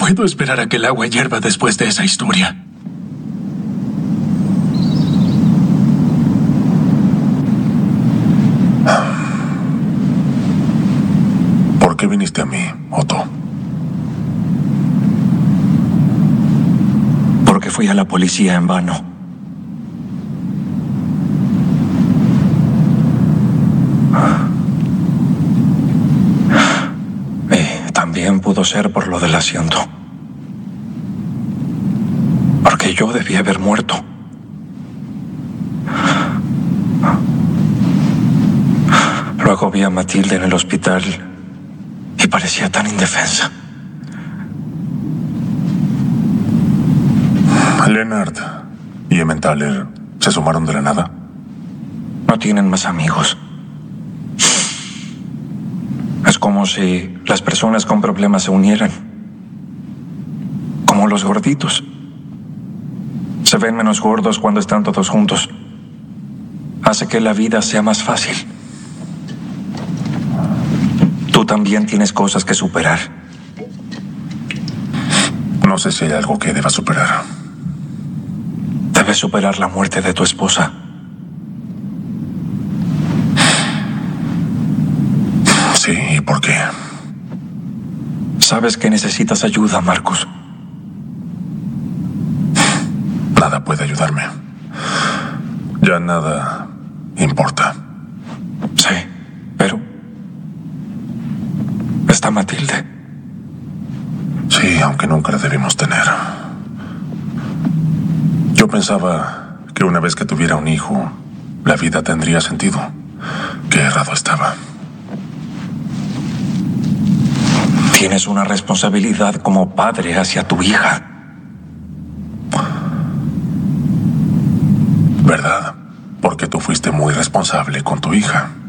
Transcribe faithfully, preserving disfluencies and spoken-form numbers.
puedo esperar a que el agua hierva después de esa historia. ¿Por qué viniste a mí, Otto? Porque fui a la policía en vano. Y también pudo ser por lo del asiento. Porque yo debía haber muerto. Luego vi a Matilde en el hospital y parecía tan indefensa. Leonard y Emmentaler se sumaron de la nada. No tienen más amigos. Es como si las personas con problemas se unieran. Como los gorditos. Se ven menos gordos cuando están todos juntos. Hace que la vida sea más fácil. Tú también tienes cosas que superar. No sé si hay algo que deba superar. Debes superar la muerte de tu esposa. Sí, ¿y por qué? Sabes que necesitas ayuda, Marcus. Nada puede ayudarme. Ya nada importa. Sí, pero... está Matilde. Sí, aunque nunca la debimos tener. Yo pensaba que una vez que tuviera un hijo, la vida tendría sentido. Qué errado estaba. Tienes una responsabilidad como padre hacia tu hija. ¿Verdad? Porque tú fuiste muy responsable con tu hija.